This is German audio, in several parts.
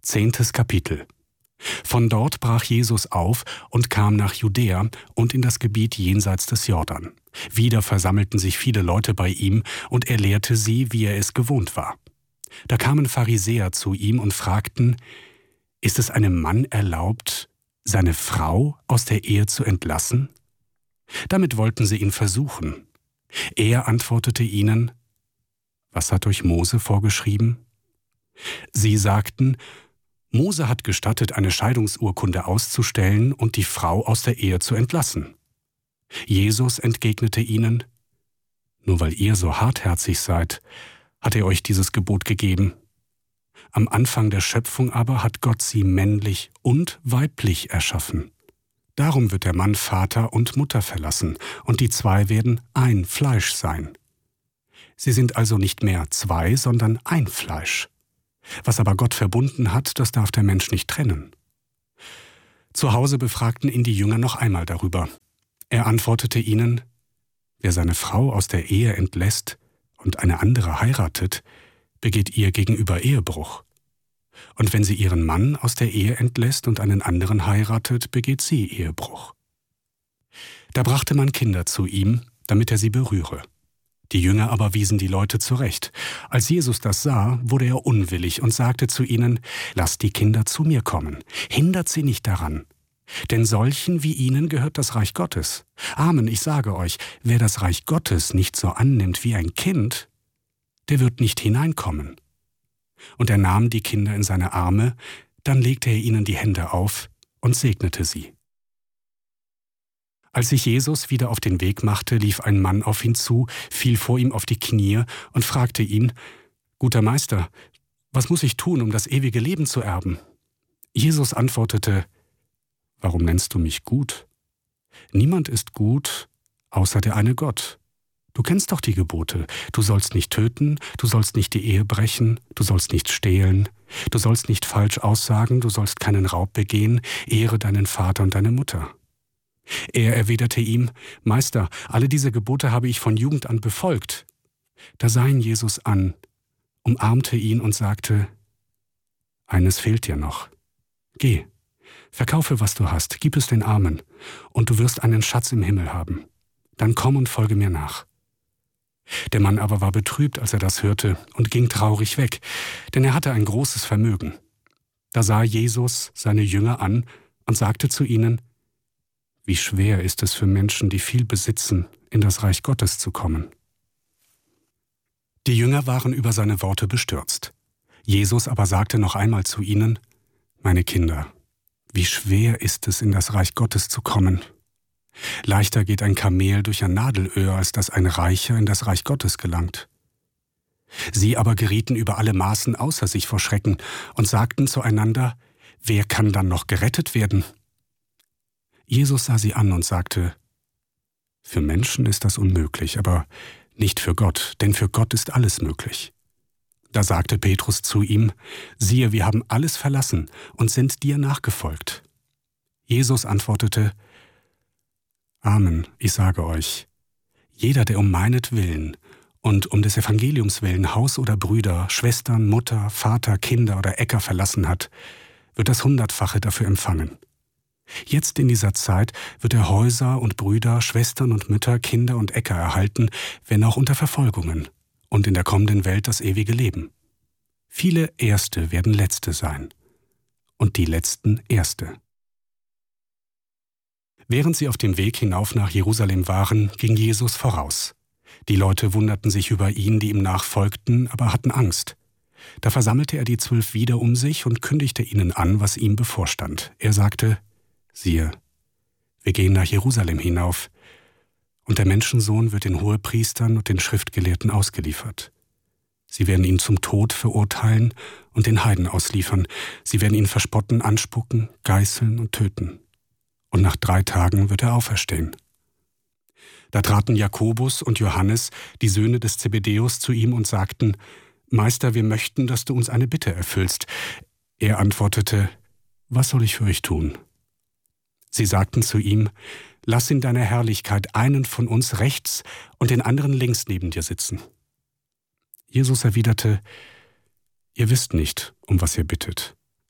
10. Kapitel. Von dort brach Jesus auf und kam nach Judäa und in das Gebiet jenseits des Jordan. Wieder versammelten sich viele Leute bei ihm, und er lehrte sie, wie er es gewohnt war. Da kamen Pharisäer zu ihm und fragten: Ist es einem Mann erlaubt, seine Frau aus der Ehe zu entlassen? Damit wollten sie ihn versuchen. Er antwortete ihnen: Was hat euch Mose vorgeschrieben? Sie sagten: Mose hat gestattet, eine Scheidungsurkunde auszustellen und die Frau aus der Ehe zu entlassen. Jesus entgegnete ihnen: Nur weil ihr so hartherzig seid, hat er euch dieses Gebot gegeben. Am Anfang der Schöpfung aber hat Gott sie männlich und weiblich erschaffen. Darum wird der Mann Vater und Mutter verlassen, und die zwei werden ein Fleisch sein. Sie sind also nicht mehr zwei, sondern ein Fleisch. Was aber Gott verbunden hat, das darf der Mensch nicht trennen. Zu Hause befragten ihn die Jünger noch einmal darüber. Er antwortete ihnen: Wer seine Frau aus der Ehe entlässt und eine andere heiratet, begeht ihr gegenüber Ehebruch. Und wenn sie ihren Mann aus der Ehe entlässt und einen anderen heiratet, begeht sie Ehebruch. Da brachte man Kinder zu ihm, damit er sie berühre. Die Jünger aber wiesen die Leute zurecht. Als Jesus das sah, wurde er unwillig und sagte zu ihnen: Lasst die Kinder zu mir kommen, hindert sie nicht daran. Denn solchen wie ihnen gehört das Reich Gottes. Amen, ich sage euch, wer das Reich Gottes nicht so annimmt wie ein Kind, der wird nicht hineinkommen. Und er nahm die Kinder in seine Arme, dann legte er ihnen die Hände auf und segnete sie. Als sich Jesus wieder auf den Weg machte, lief ein Mann auf ihn zu, fiel vor ihm auf die Knie und fragte ihn: Guter Meister, was muss ich tun, um das ewige Leben zu erben? Jesus antwortete: Warum nennst du mich gut? Niemand ist gut, außer der eine Gott. Du kennst doch die Gebote. Du sollst nicht töten, du sollst nicht die Ehe brechen, du sollst nicht stehlen, du sollst nicht falsch aussagen, du sollst keinen Raub begehen, ehre deinen Vater und deine Mutter. Er erwiderte ihm: Meister, alle diese Gebote habe ich von Jugend an befolgt. Da sah ihn Jesus an, umarmte ihn und sagte: Eines fehlt dir noch. Geh, verkaufe, was du hast, gib es den Armen, und du wirst einen Schatz im Himmel haben. Dann komm und folge mir nach. Der Mann aber war betrübt, als er das hörte, und ging traurig weg, denn er hatte ein großes Vermögen. Da sah Jesus seine Jünger an und sagte zu ihnen: Wie schwer ist es für Menschen, die viel besitzen, in das Reich Gottes zu kommen. Die Jünger waren über seine Worte bestürzt. Jesus aber sagte noch einmal zu ihnen: Meine Kinder, wie schwer ist es, in das Reich Gottes zu kommen. Leichter geht ein Kamel durch ein Nadelöhr, als dass ein Reicher in das Reich Gottes gelangt. Sie aber gerieten über alle Maßen außer sich vor Schrecken und sagten zueinander: Wer kann dann noch gerettet werden? Jesus sah sie an und sagte: Für Menschen ist das unmöglich, aber nicht für Gott, denn für Gott ist alles möglich. Da sagte Petrus zu ihm: Siehe, wir haben alles verlassen und sind dir nachgefolgt. Jesus antwortete: Amen, ich sage euch, jeder, der um meinetwillen und um des Evangeliums willen Haus oder Brüder, Schwestern, Mutter, Vater, Kinder oder Äcker verlassen hat, wird das 100-fache dafür empfangen. Jetzt in dieser Zeit wird er Häuser und Brüder, Schwestern und Mütter, Kinder und Äcker erhalten, wenn auch unter Verfolgungen, und in der kommenden Welt das ewige Leben. Viele Erste werden Letzte sein, und die Letzten Erste. Während sie auf dem Weg hinauf nach Jerusalem waren, ging Jesus voraus. Die Leute wunderten sich über ihn, die ihm nachfolgten, aber hatten Angst. Da versammelte er die 12 wieder um sich und kündigte ihnen an, was ihm bevorstand. Er sagte: Siehe, wir gehen nach Jerusalem hinauf, und der Menschensohn wird den Hohepriestern und den Schriftgelehrten ausgeliefert. Sie werden ihn zum Tod verurteilen und den Heiden ausliefern. Sie werden ihn verspotten, anspucken, geißeln und töten. Und nach 3 Tagen wird er auferstehen. Da traten Jakobus und Johannes, die Söhne des Zebedäus, zu ihm und sagten: Meister, wir möchten, dass du uns eine Bitte erfüllst. Er antwortete: Was soll ich für euch tun? Sie sagten zu ihm: Lass in deiner Herrlichkeit einen von uns rechts und den anderen links neben dir sitzen. Jesus erwiderte: Ihr wisst nicht, um was ihr bittet.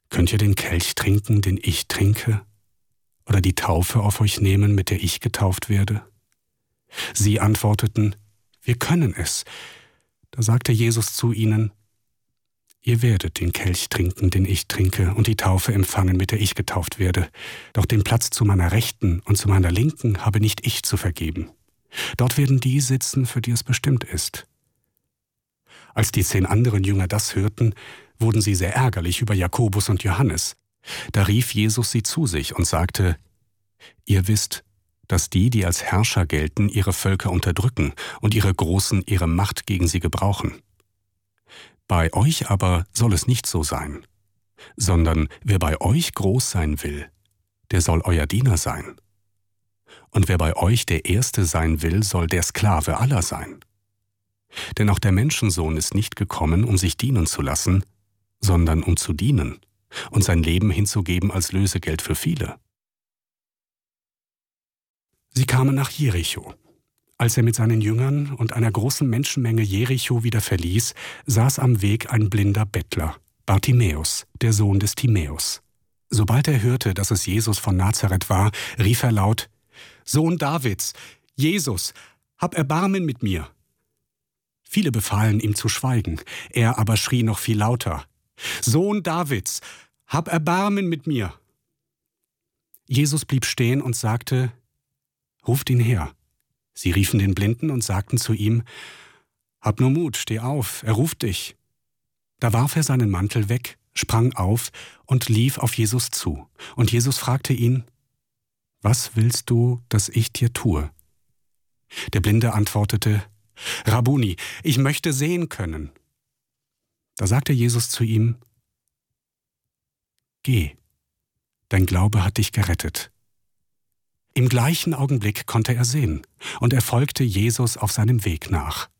Könnt ihr den Kelch trinken, den ich trinke? Oder die Taufe auf euch nehmen, mit der ich getauft werde? Sie antworteten, wir können es. Da sagte Jesus zu ihnen, ihr werdet den Kelch trinken, den ich trinke, und die Taufe empfangen, mit der ich getauft werde. Doch den Platz zu meiner Rechten und zu meiner Linken habe nicht ich zu vergeben. Dort werden die sitzen, für die es bestimmt ist. Als die 10 anderen Jünger das hörten, wurden sie sehr ärgerlich über Jakobus und Johannes. Da rief Jesus sie zu sich und sagte, ihr wisst, dass die als Herrscher gelten, ihre Völker unterdrücken und ihre Großen ihre Macht gegen sie gebrauchen. Bei euch aber soll es nicht so sein, sondern wer bei euch groß sein will, der soll euer Diener sein. Und wer bei euch der Erste sein will, soll der Sklave aller sein. Denn auch der Menschensohn ist nicht gekommen, um sich dienen zu lassen, sondern um zu dienen und sein Leben hinzugeben als Lösegeld für viele. Sie kamen nach Jericho. Als er mit seinen Jüngern und einer großen Menschenmenge Jericho wieder verließ, saß am Weg ein blinder Bettler, Bartimäus, der Sohn des Timäus. Sobald er hörte, dass es Jesus von Nazareth war, rief er laut, »Sohn Davids, Jesus, hab Erbarmen mit mir!« Viele befahlen ihm zu schweigen, er aber schrie noch viel lauter, »Sohn Davids, hab Erbarmen mit mir!« Jesus blieb stehen und sagte, »Ruft ihn her.« Sie riefen den Blinden und sagten zu ihm, »Hab nur Mut, steh auf, er ruft dich.« Da warf er seinen Mantel weg, sprang auf und lief auf Jesus zu. Und Jesus fragte ihn, »Was willst du, dass ich dir tue?« Der Blinde antwortete, »Rabbuni, ich möchte sehen können.« Da sagte Jesus zu ihm, »Geh, dein Glaube hat dich gerettet.« Im gleichen Augenblick konnte er sehen, und er folgte Jesus auf seinem Weg nach.